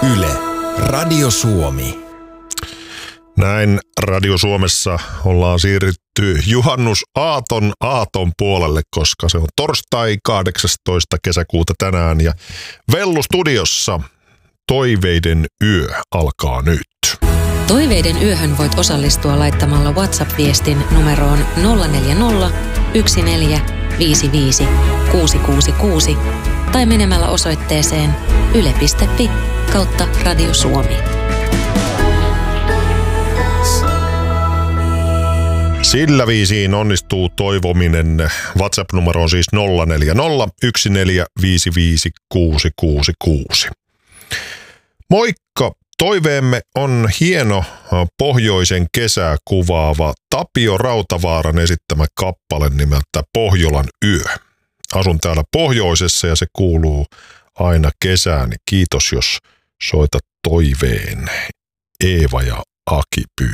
Yle, Radio Suomi. Näin Radio Suomessa ollaan siirrytty juhannusaaton puolelle, koska se on torstai 18. kesäkuuta tänään ja Vellu-studiossa Toiveiden yö alkaa nyt. Toiveiden yöhön voit osallistua laittamalla WhatsApp-viestin numeroon 040 1455 666 tai menemällä osoitteeseen yle.fi/Radio Suomi. Sillä viisiin onnistuu toivominen. WhatsApp-numero on siis 040 1455 666. Moikka! Toiveemme on hieno pohjoisen kesää kuvaava Tapio Rautavaaran esittämä kappale nimeltä Pohjolan yö. Asun täällä pohjoisessa ja se kuuluu aina kesään. Kiitos, jos soitat toiveen. Eeva ja Aki pyy.